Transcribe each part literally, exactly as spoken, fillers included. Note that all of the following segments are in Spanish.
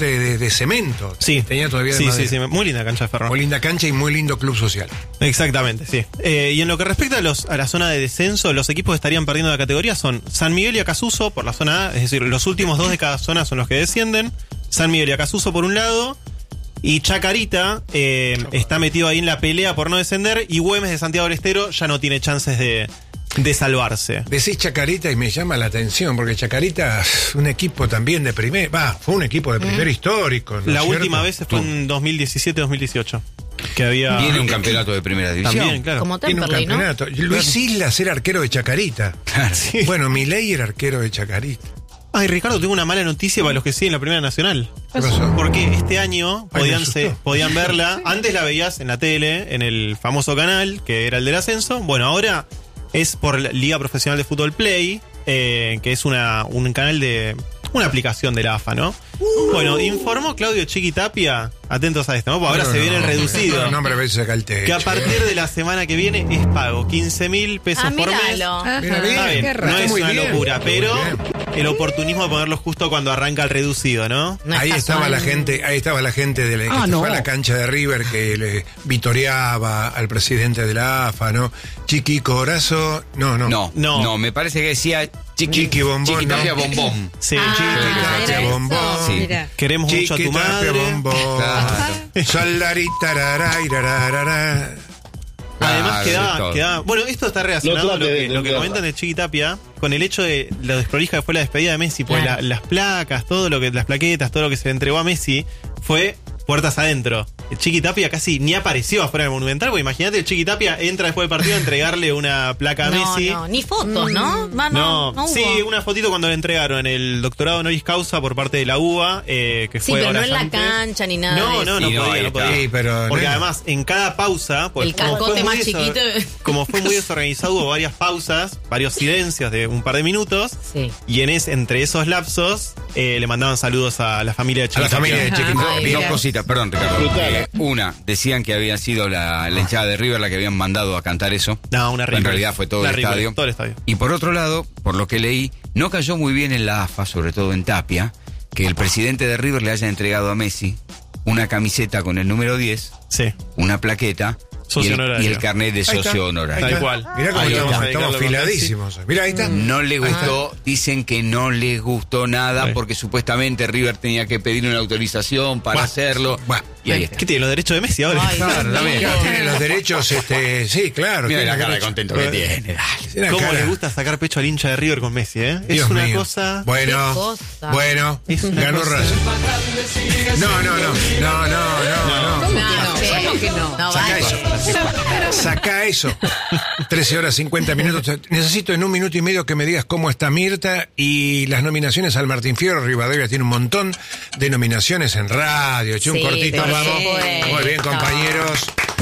de, de, de cemento. Sí. Tenía todavía de sí, madera. sí, sí, muy linda cancha de Ferro. Muy linda cancha y muy lindo club social. Exactamente, sí. Eh, y en lo que respecta a, los, a la zona de descenso, los equipos que estarían perdiendo la categoría son San Miguel y Acasuso por la zona A, es decir, los últimos dos de cada zona son los que descienden. San Miguel y Acasuso por un lado, y Chacarita eh, está metido ahí en la pelea por no descender, y Güemes de Santiago del Estero ya no tiene chances de, de salvarse. Decís Chacarita y me llama la atención, porque Chacarita es un equipo también de primer, va, fue un equipo de primer mm. histórico, ¿no? La ¿cierto? última vez fue en dos mil diecisiete dos mil dieciocho. Que había... Tiene un campeonato de primera división. También, claro. Como Tiene un Temperley, campeonato. ¿no? Luis Islas era arquero de Chacarita. Claro. Sí. Bueno, Milei era arquero de Chacarita. Ay, Ricardo, tengo una mala noticia para los que siguen la Primera Nacional. ¿Qué pasó? Porque este año Ay, podían, me se, asustó. podían verla. Antes la veías en la tele, en el famoso canal, que era el del ascenso. Bueno, ahora es por la Liga Profesional de Fútbol Play, eh, que es una, un canal de... una aplicación de la A F A, ¿no? Uh. Bueno, informó Claudio Chiqui Tapia, atentos a esto, ¿no? Porque ahora No, se no, viene el reducido. No, hombre, a veces saca el techo. Que a partir de la semana que viene es pago, quince mil pesos Ah, por mes. míralo. Mira, bien, Está bien, qué no raro. es Muy una bien, locura, muy pero bien. el oportunismo de ponerlo justo cuando arranca el reducido, ¿no? No ahí es estaba casual. la gente, ahí estaba la gente de la, Ah, que no. fue a la cancha de River que le vitoreaba al presidente de la A F A, ¿no? Chiqui Corazo, no, no. No, No. no, me parece que decía Chiqui, Chiqui Bombón, Chiqui Tapia ¿no? Bombón. Sí. Ah, Chiqui era Tapia eso. Bombón. Sí. Mira. Queremos mucho a Chiqui tu Tapia madre. Bombón. Claro. Solarita, Además Ah, de quedaba, todo. quedaba... Bueno, esto está relacionado Lo a lo trate que, de lo que entenderla. comentan de Chiqui Tapia con el hecho de lo desprolija que fue la despedida de Messi, porque Claro. la- las placas, todo lo que, las plaquetas, todo lo que se le entregó a Messi fue puertas adentro. El Chiqui Tapia casi ni apareció afuera del Monumental, porque imagínate, el Chiqui Tapia entra después del partido a entregarle una placa a No, Messi. no, ni fotos, ¿no? Va, No, no, no hubo. sí, una fotito cuando le entregaron el doctorado honoris causa por parte de la U B A, eh, que Sí, fue pero no horas en la antes. cancha ni nada. No, de no, eso. no Sí, no, podía, ahí no está. podía. Sí, pero Porque no- además, en cada pausa, pues, El como cascote fue muy más chiquito. Como fue muy desorganizado, hubo varias pausas, varios silencios de un par de minutos. Sí. Y en es, entre esos lapsos, eh, le mandaban saludos a la familia de a la Chiqui familia de Tapia. Chiqui Ajá. Tapia. Ay, Dos mira. cositas, perdón, Ricardo. Brutal. Eh, una, decían que había sido la, la hinchada de River la que habían mandado a cantar eso. No, una En ridícula. realidad fue todo Una el ridícula, estadio. Todo el estadio. Y por otro lado, por lo que leí, no cayó muy bien en la A F A, sobre todo en Tapia, que el presidente de River le haya entregado a Messi una camiseta con el número diez, Sí. una plaqueta y Socio el, honorario. y el carnet de Ahí está, socio ahí honorario. Tal está. cual. Mirá cómo Ahí estamos, está. estamos afiladísimos. Mirá, ahí está. No le Ahí está. gustó, dicen que no les gustó nada Sí. porque supuestamente River tenía que pedir una autorización para Buah. hacerlo. Buah. Y ahí está. ¿Qué tiene los derechos de Messi ahora? Ay, Claro, Dios también. mío. Claro, tiene los derechos, este, sí, claro. Mira tiene la los cara de derechos. contento que tiene. dale. Tiene la ¿Cómo cara. le gusta sacar pecho al hincha de River con Messi, eh? Dios es una mío. cosa... Bueno, Qué cosa. bueno, Es una ganó cosa. Racing. No, no, no, no, no, no, no. ¿Cómo No, que no? sí. ¿Cómo que no? No, Saca vale. eso. Saca eso. trece horas cincuenta minutos. Necesito en un minuto y medio que me digas cómo está Mirta y las nominaciones al Martín Fierro. Rivadavia tiene un montón de nominaciones en radio. Che, un Sí, cortito, por vamos. supuesto. Muy bien, compañeros.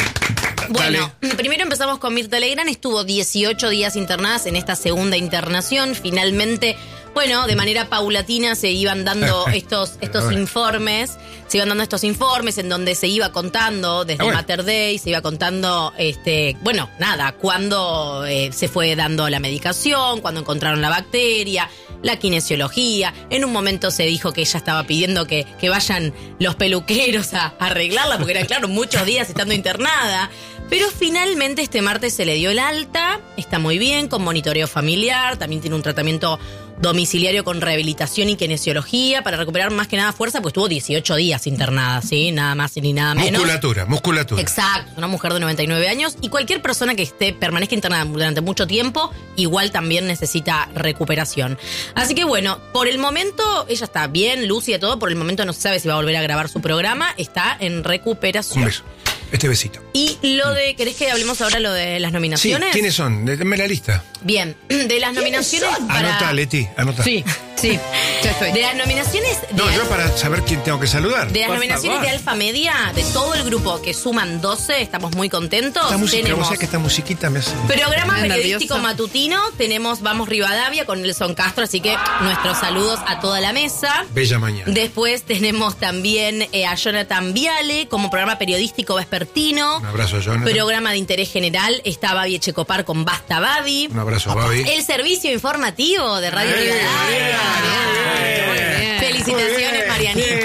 Bueno, Dale. primero empezamos con Mirta Legrand. Estuvo dieciocho días internadas en esta segunda internación. Finalmente, bueno, de manera paulatina se iban dando estos, estos informes. Se iban dando estos informes en donde se iba contando desde Ah, bueno. Mater Dei, se iba contando, este, bueno, nada, cuándo eh, se fue dando la medicación, cuándo encontraron la bacteria, la kinesiología. En un momento se dijo que ella estaba pidiendo que, que vayan los peluqueros a, a arreglarla, porque eran, claro, muchos días estando internada. Pero finalmente este martes se le dio el alta, está muy bien, con monitoreo familiar, también tiene un tratamiento domiciliario con rehabilitación y kinesiología para recuperar más que nada fuerza, pues estuvo dieciocho días internada, ¿sí? Nada más ni nada menos. Musculatura, musculatura. Exacto, una mujer de noventa y nueve años y cualquier persona que esté permanezca internada durante mucho tiempo igual también necesita recuperación. Así que bueno, por el momento ella está bien, lúcida, todo, por el momento no se sabe si va a volver a grabar su programa, está en Un recuperación. beso. Este besito. Y lo de, ¿querés que hablemos ahora lo de las Sí, nominaciones? ¿quiénes son? Dame la lista. Bien, de las nominaciones para... Anota, Leti, anota. Sí, sí, ya estoy. De las nominaciones... De No, Al- yo para saber quién tengo que saludar. De las Por nominaciones favor. de Alfa Media, de todo el grupo que suman doce, estamos muy contentos. Esta música, Tenemos vos sabés que esta musiquita me hace... programa Me da periodístico nerviosa. matutino, tenemos Vamos Rivadavia con Nelson Castro, así que nuestros saludos a toda la mesa. Bella mañana. Después tenemos también eh, a Jonathan Viale como programa periodístico vespertino. Un abrazo, Jonathan. Programa de interés general está Babi Echecopar con Basta Babi. Un abrazo, Babi. El servicio informativo de Radio Muy bien, Rivadavia. Muy bien. Felicitaciones, Marianita.